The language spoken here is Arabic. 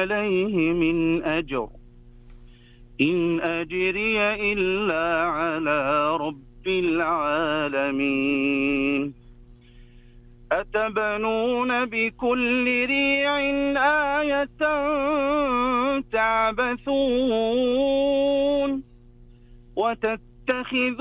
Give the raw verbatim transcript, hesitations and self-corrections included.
عليه من أجر إن أجري إلا على رب العالمين أتبنون بكل ريع آية تعبثون وتتخذون